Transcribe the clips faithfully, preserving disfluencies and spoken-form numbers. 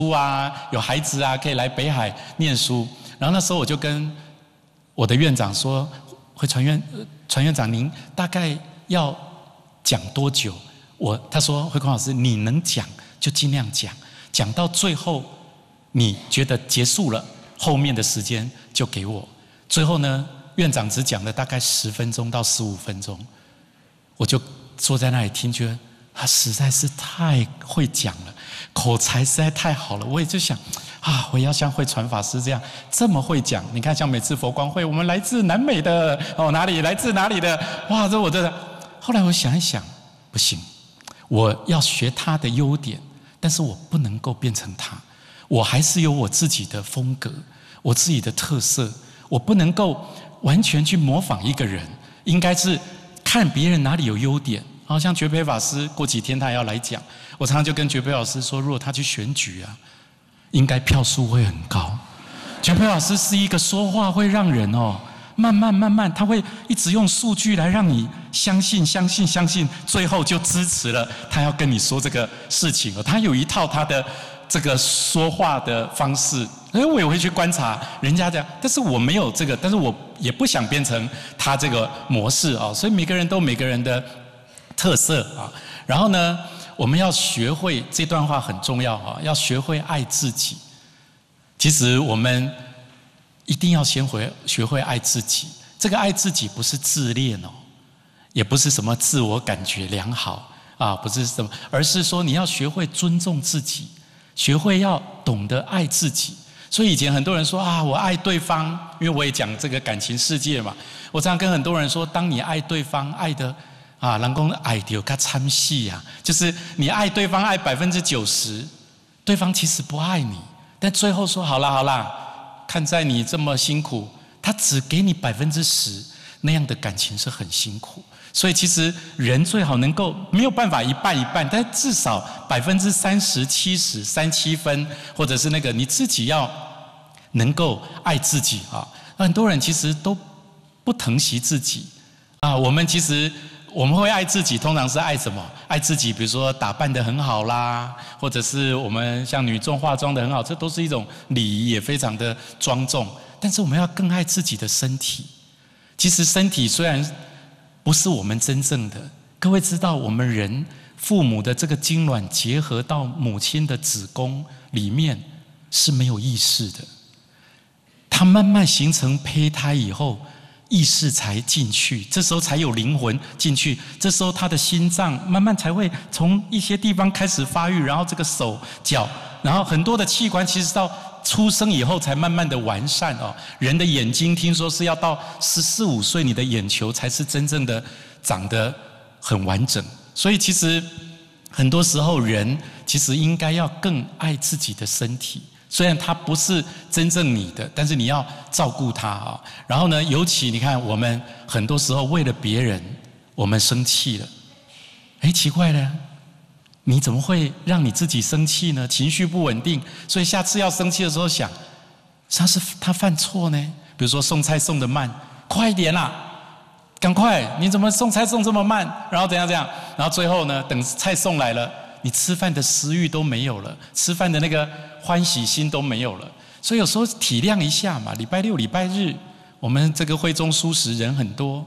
啊，有孩子啊，可以来北海念书。然后那时候我就跟我的院长说：“会传院传院长，您大概要讲多久？”我他说：“慧空老师，你能讲就尽量讲，讲到最后你觉得结束了，后面的时间就给我。”最后呢，院长只讲了大概十分钟到十五分钟，我就坐在那里听，觉得他实在是太会讲了，口才实在太好了。我也就想啊，我要像慧传法师这样这么会讲。你看，像每次佛光会，我们来自南美的哦，哪里来自哪里的，哇，这我真的。后来我想一想，不行，我要学他的优点，但是我不能够变成他，我还是有我自己的风格，我自己的特色，我不能够完全去模仿一个人，应该是看别人哪里有优点。好像觉培法师过几天他也要来讲，我常常就跟觉培老师说，如果他去选举啊，应该票数会很高。觉培老师是一个说话会让人哦，慢慢慢慢，他会一直用数据来让你相信相信相信，最后就支持了他要跟你说这个事情哦。他有一套他的这个说话的方式，哎，我也会去观察人家这样，但是我没有这个，但是我也不想变成他这个模式啊。所以每个人都有每个人的特色啊，然后呢，我们要学会这段话很重要啊，要学会爱自己。其实我们一定要先会学会爱自己。这个爱自己不是自恋哦，也不是什么自我感觉良好啊，不是什么，而是说你要学会尊重自己，学会要懂得爱自己。所以以前很多人说啊，我爱对方，因为我也讲这个感情世界嘛，我常常跟很多人说，当你爱对方，爱的。啊，人讲爱到较惨死啊，就是你爱对方爱百分之九十，对方其实不爱你，但最后说好啦好啦，看在你这么辛苦，他只给你百分之十，那样的感情是很辛苦。所以其实人最好能够没有办法一半一半，但至少百分之三十、七十、三七分，或者是那个你自己要能够爱自己啊。很多人其实都不疼惜自己啊，我们其实。我们会爱自己，通常是爱什么？爱自己，比如说打扮得很好啦，或者是我们像女众化妆得很好，这都是一种礼仪，也非常的庄重。但是我们要更爱自己的身体。其实身体虽然不是我们真正的，各位知道，我们人父母的这个精卵结合到母亲的子宫里面是没有意识的，它慢慢形成胚胎以后。意识才进去，这时候才有灵魂进去，这时候他的心脏慢慢才会从一些地方开始发育，然后这个手脚，然后很多的器官其实到出生以后才慢慢的完善哦。人的眼睛听说是要到十四五岁，你的眼球才是真正的长得很完整。所以其实很多时候人其实应该要更爱自己的身体。虽然它不是真正你的，但是你要照顾它啊。然后呢，尤其你看，我们很多时候为了别人，我们生气了。哎，奇怪了，你怎么会让你自己生气呢？情绪不稳定，所以下次要生气的时候想，他是他犯错呢？比如说送菜送得慢，快一点啦，赶快！你怎么送菜送这么慢？然后怎样怎样？然后最后呢，等菜送来了。你吃饭的食欲都没有了，吃饭的那个欢喜心都没有了，所以有时候体谅一下嘛。礼拜六、礼拜日，我们这个会中蔬食人很多，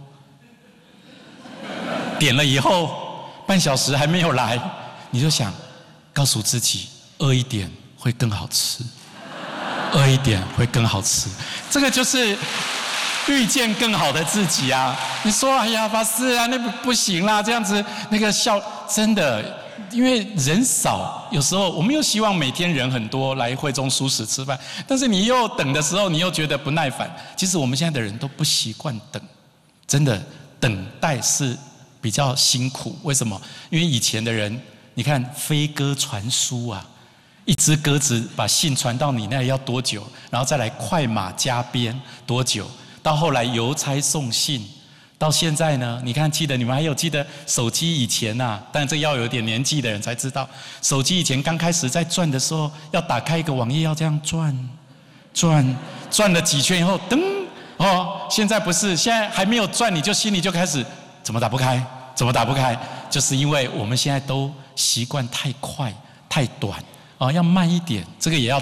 点了以后半小时还没有来，你就想告诉自己，饿一点会更好吃，饿一点会更好吃。这个就是遇见更好的自己啊！你说，哎呀，法师啊，那不不行啦，这样子那个笑真的。因为人少，有时候我们又希望每天人很多来会中蔬食吃饭，但是你又等的时候，你又觉得不耐烦。其实我们现在的人都不习惯等，真的等待是比较辛苦。为什么？因为以前的人，你看飞鸽传书啊，一只鸽子把信传到你那里要多久？然后再来快马加鞭多久？到后来邮差送信。到现在呢，你看，记得你们还有记得手机以前啊，但这要有点年纪的人才知道，手机以前刚开始在转的时候，要打开一个网页要这样转，转，转了几圈以后，噔，哦，现在不是，现在还没有转，你就心里就开始怎么打不开，怎么打不开，就是因为我们现在都习惯太快、太短。 啊，要慢一点，这个也要